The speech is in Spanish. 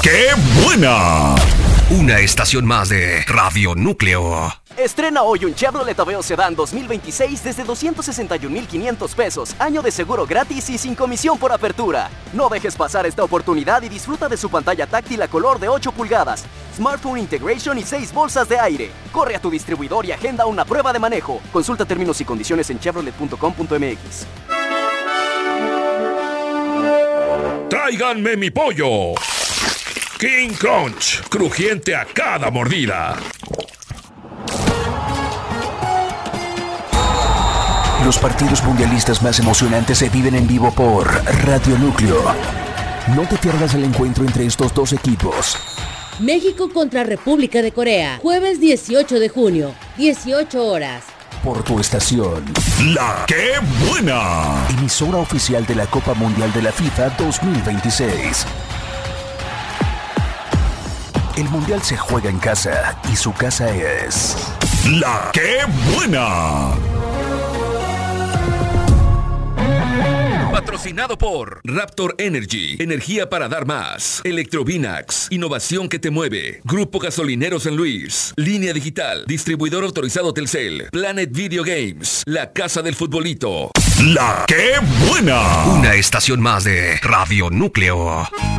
¡Qué buena! Una estación más de Radio Núcleo. Estrena hoy un Chevrolet Aveo Sedán 2026 desde 261,500 pesos, año de seguro gratis y sin comisión por apertura. No dejes pasar esta oportunidad y disfruta de su pantalla táctil a color de 8 pulgadas, Smartphone Integration y 6 bolsas de aire. Corre a tu distribuidor y agenda una prueba de manejo. Consulta términos y condiciones en chevrolet.com.mx. ¡Tráiganme mi pollo! King Crunch, crujiente a cada mordida. Los partidos mundialistas más emocionantes se viven en vivo por Radio Núcleo. No te pierdas el encuentro entre estos dos equipos. México contra República de Corea, jueves 18 de junio, 18 horas. Por tu estación. ¡La Qué Buena! Emisora oficial de la Copa Mundial de la FIFA 2026. El Mundial se juega en casa y su casa es... ¡La Qué Buena! Patrocinado por Raptor Energy, energía para dar más. Electrovinax, innovación que te mueve. Grupo Gasolinero San Luis. Línea Digital, distribuidor autorizado Telcel. Planet Video Games, la casa del futbolito. ¡La Qué Buena! Una estación más de Radio Núcleo.